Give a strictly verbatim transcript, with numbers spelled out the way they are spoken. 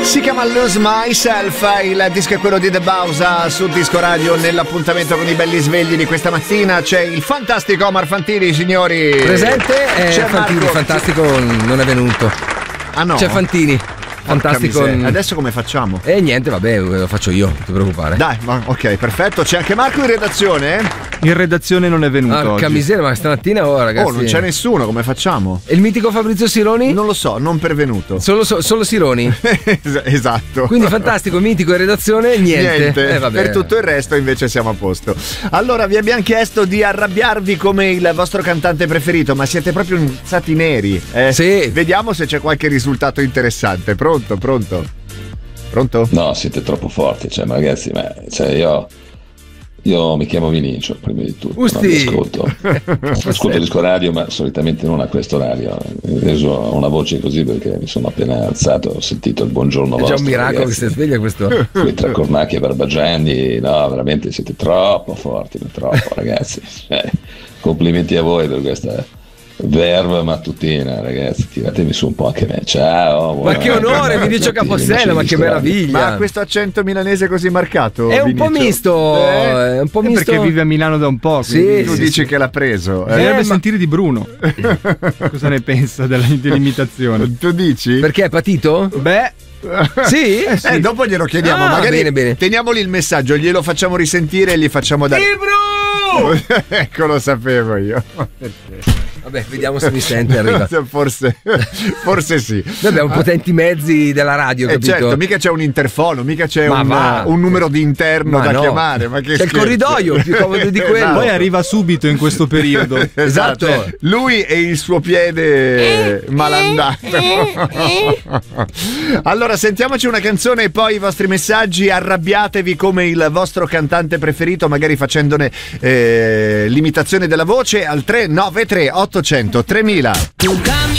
Si chiama Lose Myself, il disco è quello di The Bausa su Disco Radio. Nell'appuntamento con i belli svegli di questa mattina c'è il fantastico Omar Fantini, signori. Presente, eh, c'è Fantini, Marco. fantastico non è venuto. Ah no? C'è Fantini. Fantastico. Adesso come facciamo? E eh, niente, vabbè, lo faccio io, non ti preoccupare. Dai, ma ok, perfetto. C'è anche Marco in redazione? In redazione non è venuto Porca oggi. miseria, ma stamattina oh ragazzi. Oh, non c'è nessuno, come facciamo? E il mitico Fabrizio Sironi? Non lo so, non pervenuto. Solo, so, solo Sironi? Esatto. Quindi fantastico, mitico in redazione, niente. Niente. Eh, vabbè. Per tutto il resto invece siamo a posto. Allora, vi abbiamo chiesto di arrabbiarvi come il vostro cantante preferito, ma siete proprio stati neri. Eh? Sì. Vediamo se c'è qualche risultato interessante. Pronto, pronto? Pronto? No, siete troppo forti, cioè, ma ragazzi, ma, cioè, io, io mi chiamo Vinicio, prima di tutto, no? Mi ascolto, ascolto Disco Radio, ma solitamente non a questo orario. Ho reso una voce così perché mi sono appena alzato, ho sentito il buongiorno È vostro. già un miracolo ragazzi. che si sveglia questo. Qui tra Cornacchia e Barbagianni, no, veramente siete troppo forti, ma troppo, ragazzi. Cioè, complimenti a voi per questa verve mattutina, ragazzi, tiratemi su un po' anche me. Ciao. Ma che onore, Vinicio Capossela, ma che meraviglia. Ma questo accento milanese così marcato? È un Vinicio? po' misto, Eh? è un po' È misto. perché vive a Milano da un po'. Sì, quindi Tu sì, dici sì. che l'ha preso. Bisognerebbe Eh, ma- sentire di Bruno. Cosa ne pensa della, dell'imitazione? Tu dici? Perché è patito? Beh, Sì? eh sì. Eh, dopo glielo chiediamo, Ah, magari bene, bene. teniamoli il messaggio, glielo facciamo risentire e gli facciamo dare. Ecco, lo sapevo io. Vabbè, vediamo se mi sente, arriva. Forse, forse sì. Noi abbiamo potenti mezzi della radio, Eh capito? certo, mica c'è un interfono, mica c'è Ma un, va. un numero di interno Ma da no. chiamare. Ma che C'è il scherzo. corridoio, più comodo di quello. Poi arriva subito in questo periodo. Esatto. Esatto. Lui e il suo piede malandato. Allora, sentiamoci una canzone e poi i vostri messaggi. Arrabbiatevi come il vostro cantante preferito, magari facendone eh, l'imitazione della voce al tre nove tre ottocento tremila.